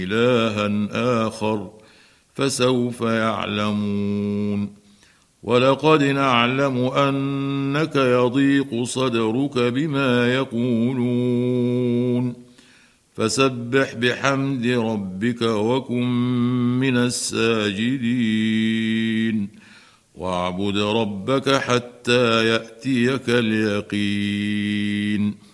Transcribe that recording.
إلها آخر فسوف يعلمون ولقد نعلم أنك يضيق صدرك بما يقولون فسبح بحمد ربك وكن من الساجدين واعبد ربك حتى يأتيك اليقين